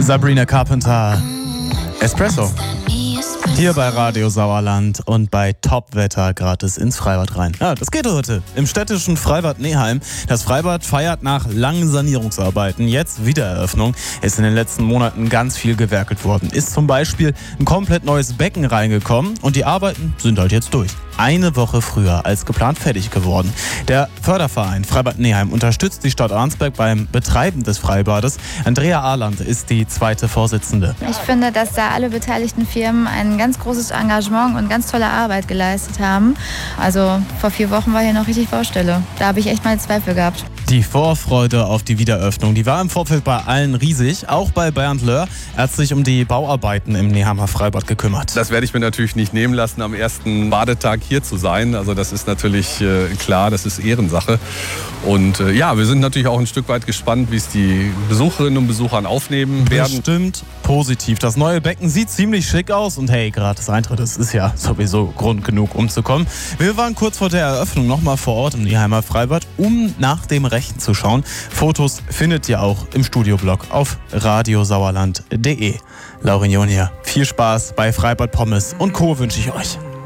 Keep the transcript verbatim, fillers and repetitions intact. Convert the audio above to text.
Sabrina Carpenter, Espresso. Hier bei Radio Sauerland und bei Topwetter gratis ins Freibad rein. Ja, das geht heute im städtischen Freibad Neheim. Das Freibad feiert nach langen Sanierungsarbeiten jetzt Wiedereröffnung. Ist in den letzten Monaten ganz viel gewerkelt worden. Ist zum Beispiel ein komplett neues Becken reingekommen und die Arbeiten sind halt jetzt durch. Eine Woche früher als geplant fertig geworden. Der Förderverein Freibad Neheim unterstützt die Stadt Arnsberg beim Betreiben des Freibades. Andrea Ahland ist die zweite Vorsitzende. Ich finde, dass da alle beteiligten Firmen ein ganz großes Engagement und ganz tolle Arbeit geleistet haben. Also vor vier Wochen war hier noch richtig Baustelle. Da habe ich echt meine Zweifel gehabt. Die Vorfreude auf die Wiederöffnung, die war im Vorfeld bei allen riesig. Auch bei Bernd Löhr. Er hat sich um die Bauarbeiten im Neheimer Freibad gekümmert. Das werde ich mir natürlich nicht nehmen lassen, am ersten Badetag hier zu sein. Also das ist natürlich äh, klar, das ist Ehrensache. Und äh, ja, wir sind natürlich auch ein Stück weit gespannt, wie es die Besucherinnen und Besuchern aufnehmen werden. Bestimmt positiv. Das neue Becken sieht ziemlich schick aus. Und hey, gratis Eintritt, das ist ja sowieso Grund genug, um zu kommen. Wir waren kurz vor der Eröffnung nochmal vor Ort im Neheimer Freibad, um nach dem Rechten zu schauen. Fotos findet ihr auch im Studioblog auf radiosauerland punkt de. Laurin Jon hier. Viel Spaß bei Freibad Pommes und Co. wünsche ich euch.